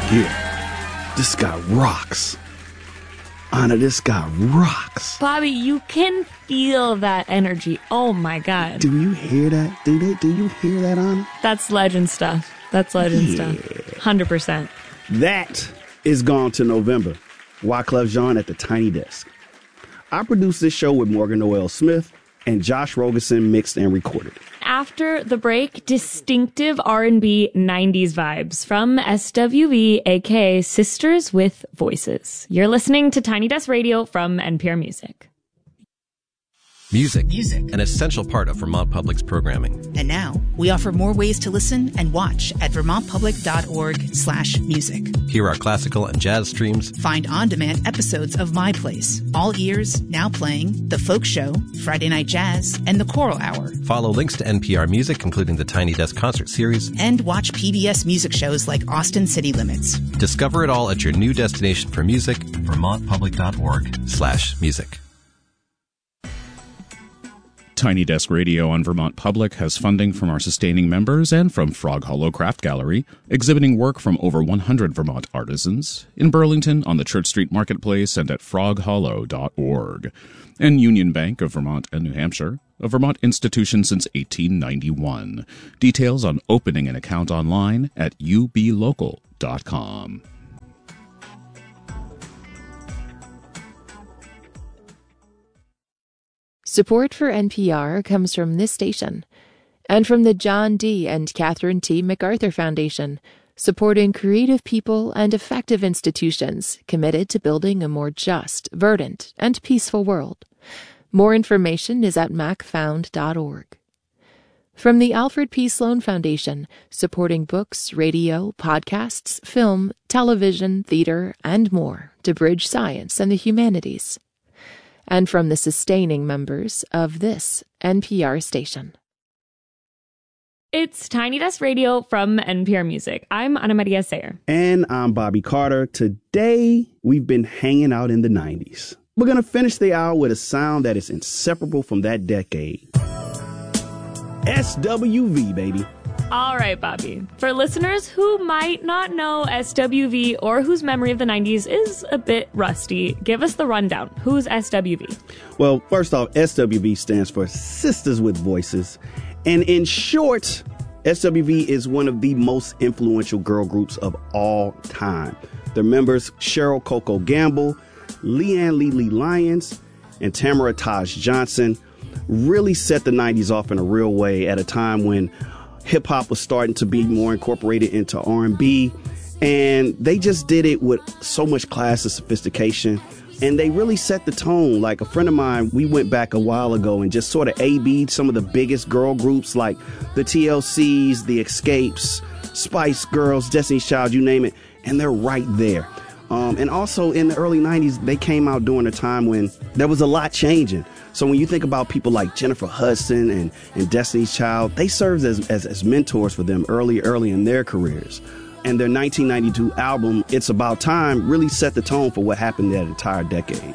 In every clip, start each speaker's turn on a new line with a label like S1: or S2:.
S1: Yeah. This guy rocks. Anna, this guy rocks.
S2: Bobby, you can feel that energy. Oh my God.
S1: Do you hear that? Do you hear that, Anna?
S2: That's legend stuff. That's legend stuff. 100%.
S1: That is Gone to November. Wyclef Jean at the Tiny Desk. I produced this show with Morgan Noel Smith, and Josh Rogerson mixed and recorded.
S2: After the break, distinctive R&B 90s vibes from SWV, aka Sisters with Voices. You're listening to Tiny Desk Radio from NPR Music.
S3: Music, an essential part of Vermont Public's programming.
S4: And now, we offer more ways to listen and watch at vermontpublic.org/music.
S3: Hear our classical and jazz streams.
S4: Find on-demand episodes of My Place, All Ears, Now Playing, The Folk Show, Friday Night Jazz, and The Choral Hour.
S3: Follow links to NPR Music, including the Tiny Desk concert series.
S4: And watch PBS music shows like Austin City Limits.
S3: Discover it all at your new destination for music, vermontpublic.org/music.
S5: Tiny Desk Radio on Vermont Public has funding from our sustaining members and from Frog Hollow Craft Gallery, exhibiting work from over 100 Vermont artisans in Burlington, on the Church Street Marketplace, and at froghollow.org. And Union Bank of Vermont and New Hampshire, a Vermont institution since 1891. Details on opening an account online at ublocal.com.
S6: Support for NPR comes from this station and from the John D. and Catherine T. MacArthur Foundation, supporting creative people and effective institutions committed to building a more just, verdant, and peaceful world. More information is at macfound.org. From the Alfred P. Sloan Foundation, supporting books, radio, podcasts, film, television, theater, and more to bridge science and the humanities. And from the sustaining members of this NPR station.
S2: It's Tiny Desk Radio from NPR Music. I'm Ana Maria Sayer.
S1: And I'm Bobby Carter. Today, we've been hanging out in the 90s. We're going to finish the hour with a sound that is inseparable from that decade. SWV, baby.
S2: All right, Bobby. For listeners who might not know SWV or whose memory of the 90s is a bit rusty, give us the rundown. Who's SWV?
S1: Well, first off, SWV stands for Sisters with Voices. And in short, SWV is one of the most influential girl groups of all time. Their members, Cheryl Coco Gamble, Leanne Lely Lyons, and Tamara Taj Johnson, really set the 90s off in a real way at a time when hip-hop was starting to be more incorporated into R&B, and they just did it with so much class and sophistication, and they really set the tone. Like a friend of mine, we went back a while ago and just sort of A-B'd some of the biggest girl groups like the TLCs, the Escapes, Spice Girls, Destiny's Child, you name it, and they're right there. And also in the early 90s, they came out during a time when there was a lot changing. So when you think about people like Jennifer Hudson and Destiny's Child, they served as mentors for them early in their careers. And their 1992 album, It's About Time, really set the tone for what happened that entire decade.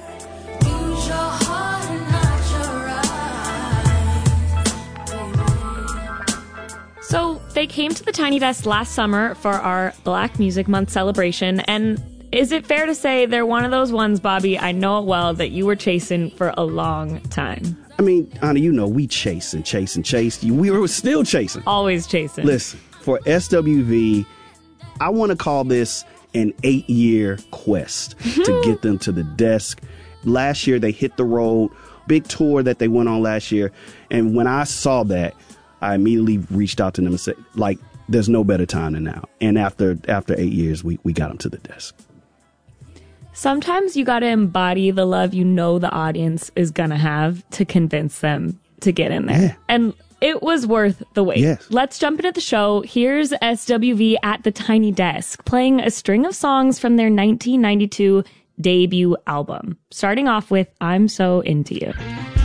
S2: So they came to the Tiny Desk last summer for our Black Music Month celebration, and is it fair to say they're one of those ones, Bobby, I know it well, that you were chasing for a long time?
S1: I mean, Anna, you know, we chased. We were still chasing.
S2: Always chasing.
S1: Listen, for SWV, I want to call this an 8-year quest to get them to the desk. Last year, they hit the road. Big tour that they went on last year. And when I saw that, I immediately reached out to them and said, like, there's no better time than now. And after 8 years, we got them to the desk.
S2: Sometimes you got to embody the love you know the audience is going to have to convince them to get in there.
S1: Yeah.
S2: And it was worth the wait.
S1: Yes.
S2: Let's jump into the show. Here's SWV at the Tiny Desk, playing a string of songs from their 1992 debut album, starting off with I'm So Into You.